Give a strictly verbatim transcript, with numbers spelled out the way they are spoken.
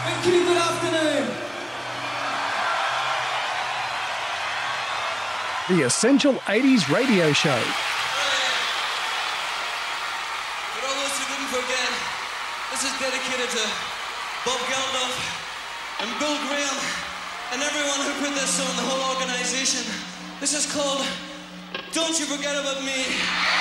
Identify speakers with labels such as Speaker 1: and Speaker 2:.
Speaker 1: Thank you, good afternoon.
Speaker 2: The Essential eighties Radio Show.
Speaker 1: For all those who didn't forget, this is dedicated to Bob Geldof and Bill Graham and everyone who put this on, the whole organization. This is called Don't You Forget About Me.